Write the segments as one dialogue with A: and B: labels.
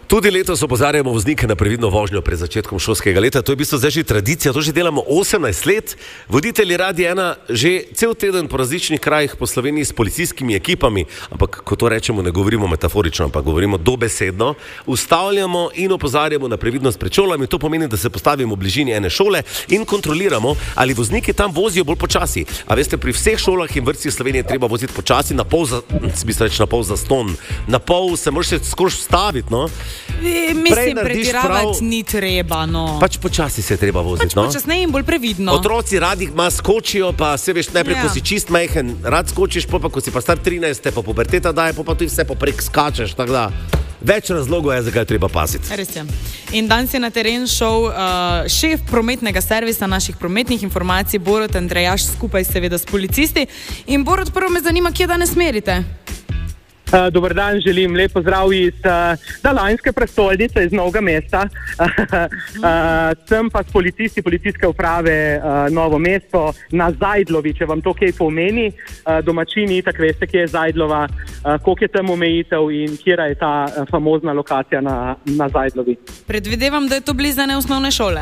A: Tudi letos opozarjamo voznike na previdno vožnjo pred začetkom šolskega leta. To je v bistvu zdaj že tradicija, to že delamo 18 let. Voditelji Radia 1 že cel teden po različnih krajih po Sloveniji s policijskimi ekipami, ampak ko to rečemo, ne govorimo metaforično, ampak govorimo dobesedno, ustavljamo in opozarjamo na previdnost pred šolami. To pomeni, da se postavimo v bližini ene šole in kontroliramo, ali vozniki tam vozijo bolj počasi. A veste, pri vseh šolah in vrtcih Slovenije treba voziti počasi, na pol zastonj, na pol se moraš skoro vstaviti, no?
B: Mislim, pretiravati ni treba, no.
A: Pač počasi se je treba voziti, no.
B: Počasneje in bolj previdno.
A: Otroci radi skočijo, pa se veš, najprej, ko si čist majhen, rad skočiš, pa ko si pa star 13, pa puberteta daje, pa tudi vse poprek skačeš, tako da več razlogov je, zakaj treba paziti.
B: Res je. In danes je na teren šel šef prometnega servisa naših prometnih informacij, Borut Andrejaš, skupaj seveda s policisti. In Borut, prvo me zanima, kje danes merite?
C: Dober dan, želim lep pozdrav iz Dalajnske prestolnice, iz Novega mesta. Sem pa s policisti policijske uprave Novo mesto na Zajdlovi, če vam to kaj pomeni. Domačini, tako veste, kje je Zajdlova, koliko je tam omejitev in kjera je ta famozna lokacija na Zajdlovi.
B: Predvidevam, da je to blizane osnovne šole.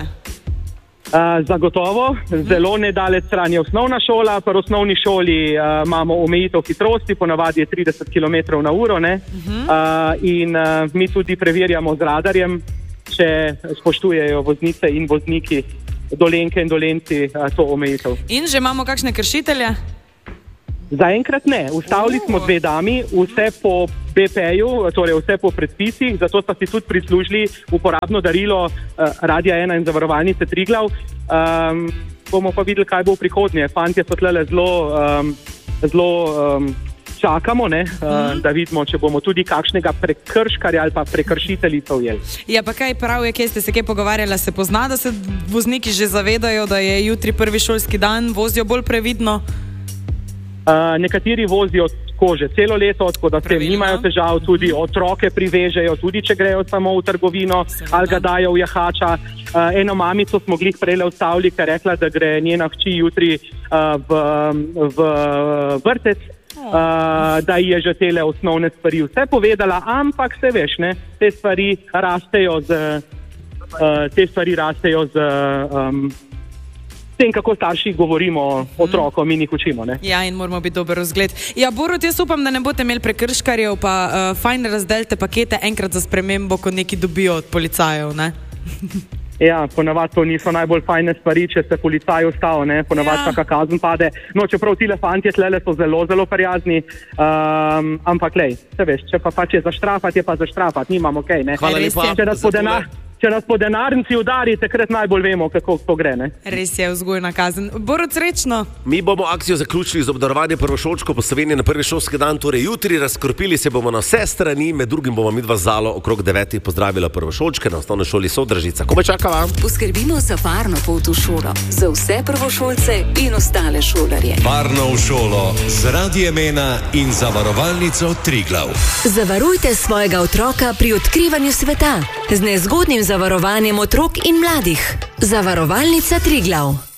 C: Zagotovo, zelo nedaleč stran je osnovna šola. Pri osnovni šoli imamo omejitev hitrosti, ponavadi je 30 km/h, ne? In mi tudi preverjamo z radarjem, če spoštujejo voznice in vozniki, Dolenke in Dolenci, to omejitev.
B: In že imamo kakšne kršitelje?
C: Zaenkrat ne. Ustavili smo 2 dami, vse po BP-ju, torej vse po predpisih, zato sta si tudi prislužili uporabno darilo Radia 1 in Zavarovalnice Triglav. Bomo pa videli, kaj bo v prihodnje. Fantje so tlele zelo čakamo, ne, da vidimo, če bomo tudi kakšnega prekrškarja ali pa prekršiteljico ujeli.
B: Ja, pa kaj prav je, kje ste se kaj pogovarjali, se pozna, da se vozniki že zavedajo, da je jutri prvi šolski dan, vozijo bolj previdno?
C: Nekateri vozijo že celo leto, tako da s tem nimajo težav, tudi otroke privežejo, tudi če grejo samo v trgovino ali ga dajo v jahača. Eno mamico smo glih prejle ustavili, ker je rekla, da gre njena hči jutri v vrtec, da ji je že tele osnovne stvari vse povedala, ampak se veš, ne, te stvari rastejo z tem, kako starši govorimo otrokom in jih učimo. Ne?
B: Ja, in moramo biti dober vzgled. Ja, Borut, jaz upam, da ne boste imeli prekrškarjev, pa fajn razdelite pakete enkrat za spremembo, ko neki dobijo od policajev, ne?
C: Ja, ponavadi to niso najbolj fajne stvari, če se policaj ustavi, ne? Ponavadi taka kazen pade. No, čeprav tile fantje tlele so zelo, zelo prijazni, ampak lej, se veš, če pa pač je zaštrafati, je pa zaštrafati, nimamo kaj, ne?
A: Hvala lepa.
C: Če nas po denarnici udari, takrat najbolj vemo, kako to gre, ne?
B: Res je, vzgojna kazen. Borut, srečno!
A: Mi bomo akcijo zaključili z obdarovanjem prvošolčkov po Sloveniji na prvi šolski dan, torej jutri. Razkropili se bomo na vse strani, med drugim bomo midva Zalo okrog 9. pozdravila prvošolčke na osnovni šoli Sodražica. Ko me čaka vam?
D: Poskrbimo za varno pot v šolo, za vse prvošolce in ostale šolarje.
E: Varno v šolo z Radiem 1 in Zavarovalnico Triglav.
D: Zavarujte svojega otroka pri odkrivanju sveta z nezgodnim zavarovanjem otrok in mladih. Zavarovalnica Triglav.